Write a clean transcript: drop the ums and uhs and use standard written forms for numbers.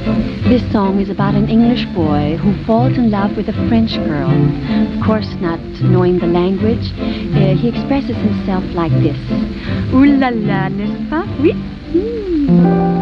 This song is about an English boy who falls in love with a French girl. Of course, not knowing the language, he expresses himself like this. Ooh la la, n'est-ce pas? Oui.